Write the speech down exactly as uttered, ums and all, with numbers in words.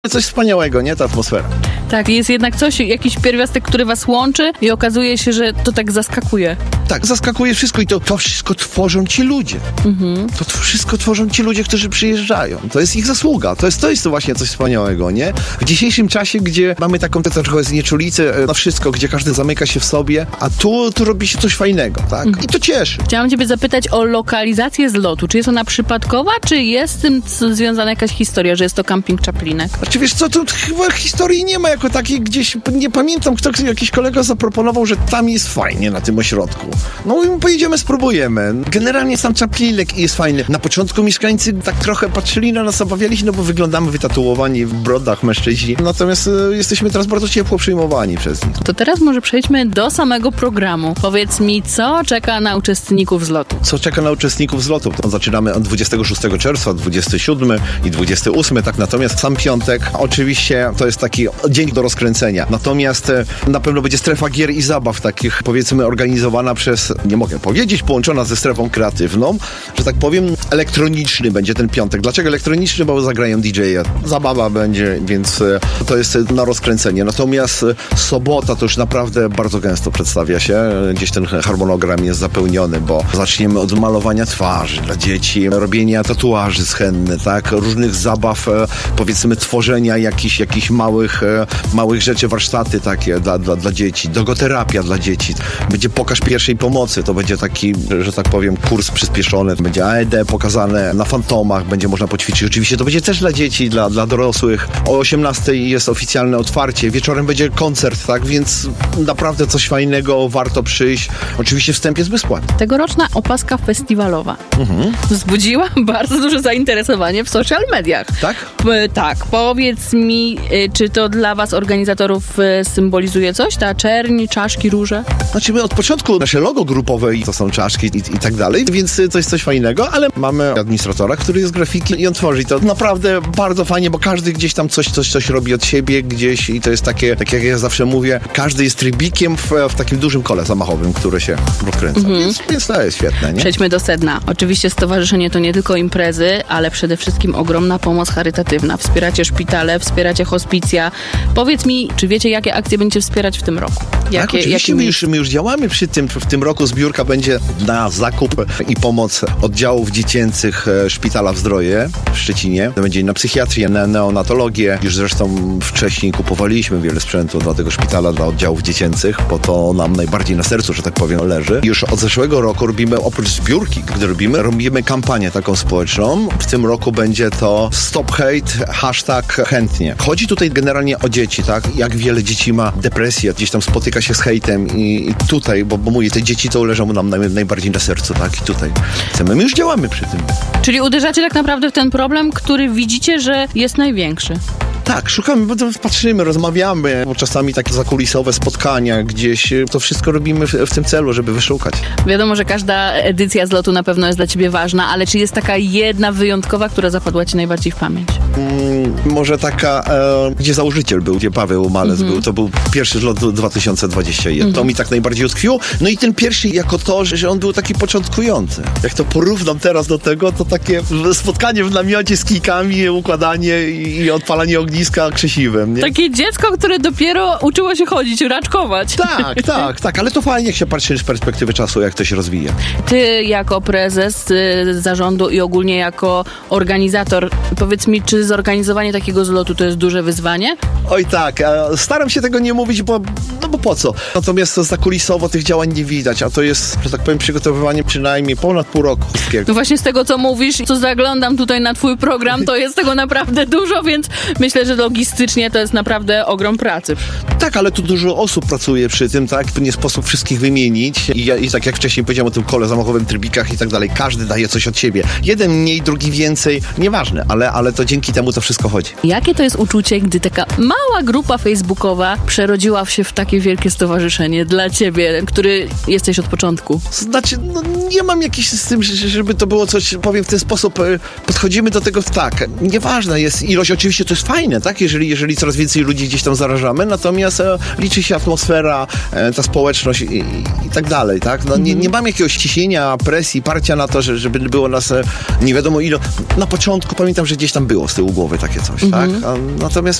Coś wspaniałego, nie? Ta atmosfera. Tak, jest jednak coś, jakiś pierwiastek, który was łączy i okazuje się, że to tak zaskakuje. Tak, zaskakuje wszystko i to, to wszystko tworzą ci ludzie. Mhm. To, to wszystko tworzą ci ludzie, którzy przyjeżdżają. To jest ich zasługa. To jest to, jest to właśnie coś wspaniałego, nie? W dzisiejszym czasie, gdzie mamy taką trochę znieczulicę na wszystko, gdzie każdy zamyka się w sobie, a tu, tu robi się coś fajnego, tak? Mhm. I to cieszy. Chciałam ciebie zapytać o lokalizację zlotu. Czy jest ona przypadkowa, czy jest z tym związana jakaś historia, że jest to camping Czaplinek? Czy wiesz co, tu chyba historii nie ma jako takiej, gdzieś, nie pamiętam, kto, jakiś kolega zaproponował, że tam jest fajnie na tym ośrodku. No i pojedziemy, spróbujemy. Generalnie sam Czaplinek jest fajny. Na początku mieszkańcy tak trochę patrzyli na nas, obawiali się, no bo wyglądamy wytatuowani w brodach mężczyźni. Natomiast e, jesteśmy teraz bardzo ciepło przyjmowani przez nich. To teraz może przejdźmy do samego programu. Powiedz mi, co czeka na uczestników zlotu? Co czeka na uczestników zlotu? To zaczynamy od dwudziestego szóstego czerwca, dwudziestego siódmego i dwudziestego ósmego, tak natomiast sam piątek, oczywiście to jest taki dzień do rozkręcenia. Natomiast e, na pewno będzie strefa gier i zabaw, takich powiedzmy organizowana przez, nie mogę powiedzieć, połączona ze strefą kreatywną, że tak powiem, elektroniczny będzie ten piątek. Dlaczego elektroniczny? Bo zagrają D J-e. Zabawa będzie, więc e, to jest na rozkręcenie. Natomiast e, sobota to już naprawdę bardzo gęsto przedstawia się. E, gdzieś ten harmonogram jest zapełniony, bo zaczniemy od malowania twarzy dla dzieci, robienia tatuaży z henny, tak? Różnych zabaw, e, powiedzmy tworzenia jakichś, jakichś małych, e, małych rzeczy, warsztaty takie dla, dla, dla dzieci, dogoterapia dla dzieci. Będzie pokaż pierwszej pomocy, to będzie taki, że tak powiem, kurs przyspieszony, będzie A E D pokazane na fantomach, będzie można poćwiczyć. Oczywiście to będzie też dla dzieci, dla, dla dorosłych. O osiemnastej jest oficjalne otwarcie, wieczorem będzie koncert, tak, więc naprawdę coś fajnego, warto przyjść. Oczywiście wstęp jest bezpłatny. Tegoroczna opaska festiwalowa mhm. wzbudziła bardzo duże zainteresowanie w social mediach. Tak? P- tak. Powiedz mi, y, czy to dla was, organizatorów, y, symbolizuje coś? Ta czerń, czaszki, róże? Znaczy my od początku nasze logo grupowe i to są czaszki i, i tak dalej, więc to jest coś fajnego, ale mamy administratora, który jest grafikiem i on tworzy. To naprawdę bardzo fajnie, bo każdy gdzieś tam coś, coś, coś robi od siebie gdzieś i to jest takie, tak jak ja zawsze mówię, każdy jest trybikiem w, w takim dużym kole zamachowym, które się rozkręca. Mhm. Więc, więc to jest świetne, nie? Przejdźmy do sedna. Oczywiście stowarzyszenie to nie tylko imprezy, ale przede wszystkim ogromna pomoc charytatywna. Wspieracie szpitale, wspieracie hospicja. Powiedz mi, czy wiecie, jakie akcje będziecie wspierać w tym roku? Jakie, tak, oczywiście my już, my już działamy przy tym. W tym roku zbiórka będzie na zakup i pomoc oddziałów dziecięcych Szpitala w Zdroje w Szczecinie. To będzie na psychiatrię, na neonatologię. Już zresztą wcześniej kupowaliśmy wiele sprzętu dla tego szpitala, dla oddziałów dziecięcych, bo to nam najbardziej na sercu, że tak powiem, leży. Już od zeszłego roku robimy, oprócz zbiórki, gdy robimy, robimy kampanię taką społeczną. W tym roku będzie to Stop Hate, hashtag chętnie. Chodzi tutaj generalnie o dzieci, tak? Jak wiele dzieci ma depresję, gdzieś tam spotyka się z hejtem i, i tutaj, bo, bo mówię, te dzieci to leżą nam naj, najbardziej na sercu, tak? I tutaj chcemy, my już działamy przy tym. Czyli uderzacie tak naprawdę w ten problem, który widzicie, że jest największy. Tak, szukamy, bo patrzymy, rozmawiamy, bo czasami takie zakulisowe spotkania gdzieś, to wszystko robimy w, w tym celu, żeby wyszukać. Wiadomo, że każda edycja zlotu na pewno jest dla ciebie ważna, ale czy jest taka jedna wyjątkowa, która zapadła ci najbardziej w pamięć? Hmm, może taka, e, gdzie założyciel był, gdzie Paweł Malec mm-hmm. był, to był pierwszy zlot dwa tysiące dwudziesty pierwszy. Mm-hmm. To mi tak najbardziej utkwiło. No i ten pierwszy jako to, że on był taki początkujący. Jak to porównam teraz do tego, to takie spotkanie w namiocie z kijkami, układanie i, i odpalanie ogniska krzesiwem, nie? Takie dziecko, które dopiero uczyło się chodzić, raczkować. Tak, tak, tak, ale to fajnie, jak się patrzy z perspektywy czasu, jak to się rozwija. Ty jako prezes y, zarządu i ogólnie jako organizator, powiedz mi, czy zorganizowanie takiego zlotu to jest duże wyzwanie? Oj tak, e, staram się tego nie mówić, bo, no bo po co? Natomiast to zakulisowo tych działań nie widać, a to jest, że tak powiem, przygotowywanie przynajmniej ponad pół roku. No właśnie z tego, co mówisz, co zaglądam tutaj na twój program, to jest tego naprawdę dużo, więc myślę, że logistycznie to jest naprawdę ogrom pracy. Tak, ale tu dużo osób pracuje przy tym, tak? Nie sposób wszystkich wymienić. I, ja, i tak jak wcześniej powiedziałem o tym kole zamachowym, trybikach i tak dalej, każdy daje coś od siebie. Jeden mniej, drugi więcej, nieważne, ale, ale to dzięki temu to wszystko chodzi. Jakie to jest uczucie, gdy taka mała grupa facebookowa przerodziła się w takie wielkie stowarzyszenie dla ciebie, który jesteś od początku? Znaczy, no nie mam jakiś z tym, żeby to było coś, powiem w ten sposób, podchodzimy do tego tak. Nieważna jest ilość, oczywiście to jest fajne, tak? Jeżeli, jeżeli coraz więcej ludzi gdzieś tam zarażamy, natomiast e, liczy się atmosfera, e, ta społeczność i, i, i tak dalej, tak? No, nie, nie mam jakiegoś ciśnienia, presji, parcia na to, że, żeby było nas e, nie wiadomo ile. Na początku pamiętam, że gdzieś tam było z tym tyłu głowy takie coś, mhm. tak? A, natomiast